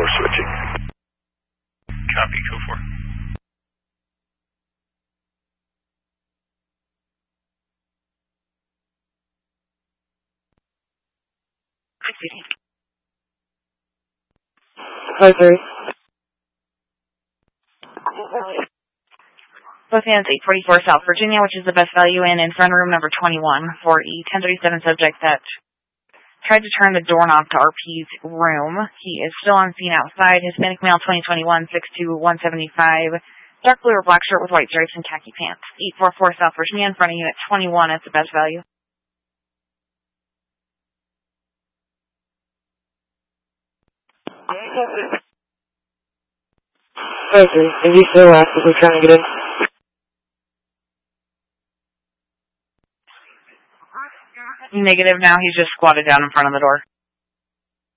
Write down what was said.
switching. Copy, go for it. Hi, Terry. Bosnians 844 South Virginia, which is the best value in front room number 21 for a 1037 subject that tried to turn the doorknob to RP's room. He is still on scene outside. Hispanic male, 2021, 6'2", 175, dark blue or black shirt with white stripes and khaki pants. 844 South Virginia in front of unit 21 at the best value. Hi, Terry. Is he still actively trying to get in? Negative now. He's just squatted down in front of the door.